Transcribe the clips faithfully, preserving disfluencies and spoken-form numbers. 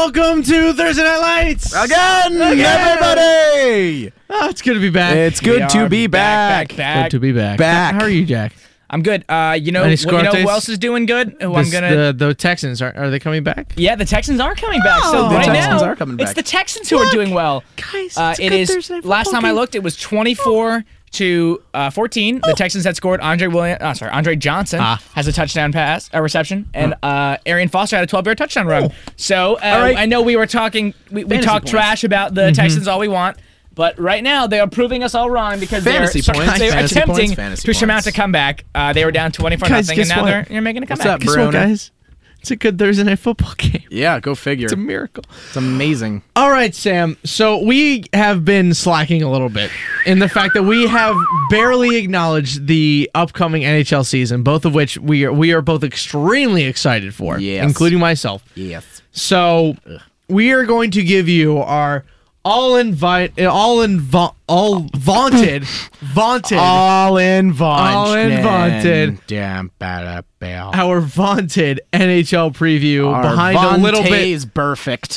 welcome to Thursday Night Lights again, again. everybody. Oh, it's good to be back. It's good We to are be back. back, back, Good to be back. Back. How are you, Jack? I'm good. Uh, you know, Any you score know updates? who else is doing good? Who This- I'm gonna. the the Texans are are they coming back? Yeah, the Texans are coming back. So The right Texans now, are coming it's back. the Texans who are doing well. Guys, Uh, it is. Last time I looked, it was twenty-four to uh, fourteen. The Texans had scored. Andre Williams. Oh, sorry, Andre Johnson Ah. has a touchdown pass, a reception, and uh, Arian Foster had a twelve-yard touchdown run. So uh, right. I know we were talking. We, we Fantasy talk points. trash about the Mm-hmm. Texans all we want. But right now, they are proving us all wrong because Fantasy they're, points, they're fantasy attempting points, fantasy to surmount a points. comeback. Uh, they were down twenty-four Guys, nothing, and guess now what? they're you're making a What's comeback. up, Guess Bruno? what, guys? It's a good Thursday Night Football game. Yeah, go figure. It's a miracle. It's amazing. All right, Sam. So we have been slacking a little bit in the fact that we have barely acknowledged the upcoming N H L season, both of which we are we are both extremely excited for, Yes. including myself. Yes. So we are going to give you our all invite, all in, all vaunted, vaunted, All in vaunted. All in vaunted. Damn, bada, bell. our vaunted N H L preview behind a little bit. is perfect.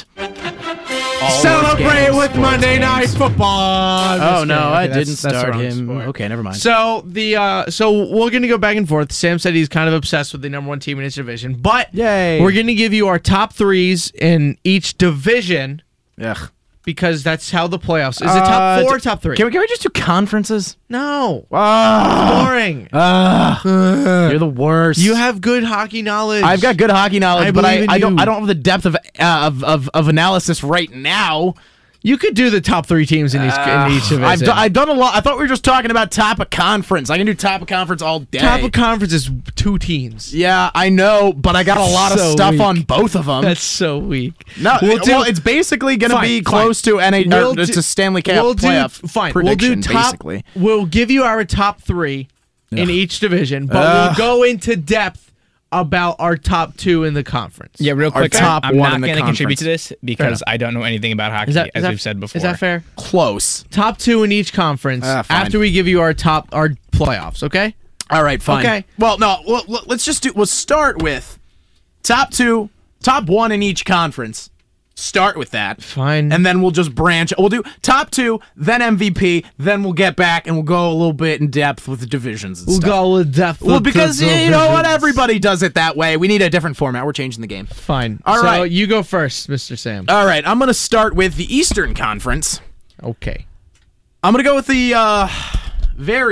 Celebrate with Monday Night Football. Oh Just no, kidding. I Okay, that's- didn't that's the start wrong him. sport. Okay, never mind. So the uh, so we're gonna go back and forth. Sam said he's kind of obsessed with the number one team in his division, but Yay. we're gonna give you our top threes in each division Ugh. because that's how the playoffs is. It top Uh, four, or d- top three? Can we, can we just do conferences? No, Ah, boring. you're the worst. You have good hockey knowledge. I've got good hockey knowledge, I but I, believe in I don't you. I don't have the depth of uh, of, of of analysis right now. You could do the top three teams in each in each division. I've, do, I've done a lot. I thought we were just talking about top of conference. I can do top of conference all day. top of conference is two teams. Yeah, I know, but I got a lot of So stuff weak. on both of them. That's so weak. no, we'll well, do- it's basically going to Fine, be fine. close to N H L We'll or do- to Stanley Cup we'll do, playoff fine. prediction. We'll do top. Basically, We'll give you our top three in Ugh. each division, but Ugh. we'll go into depth about our top two in the conference. Yeah, real Our quick. top I'm one not in the going to contribute to conference. this because I don't know anything about hockey, Is that, as is that- we've said before. Is that fair? close. Top two in each conference Ah, fine. after we give you our top our playoffs. Okay. All right, fine. Okay. Well, no, well, l- let's just do. We'll start with top two, top one in each conference. Start with that. Fine. And then we'll just branch. We'll do top two, then M V P, then we'll get back and we'll go a little bit in depth with the divisions and we'll stuff. go with depth. Well, with the because you know what, divisions. everybody does it that way. We need a different format. We're changing the game. Fine. All so right. you go first, Mister Sam. All right, I'm gonna start with the Eastern Conference. Okay. I'm gonna go with the uh, very